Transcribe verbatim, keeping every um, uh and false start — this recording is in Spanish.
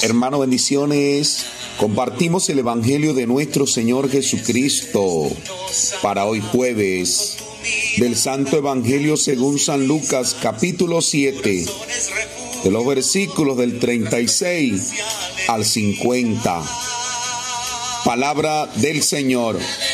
Hermano, bendiciones. Compartimos el Evangelio de nuestro Señor Jesucristo para hoy jueves del Santo Evangelio según San Lucas, capítulo siete, de los versículos del treinta y seis al cincuenta. Palabra del Señor.